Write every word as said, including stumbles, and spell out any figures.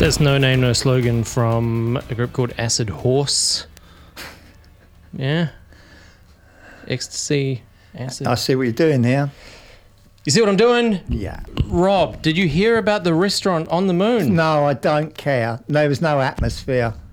That's No Name, No Slogan from a group called Acid Horse. Yeah. Ecstasy, acid. I see what you're doing there. You see what I'm doing? Yeah. Rob, did you hear about the restaurant on the moon? No, I don't care. There was no atmosphere.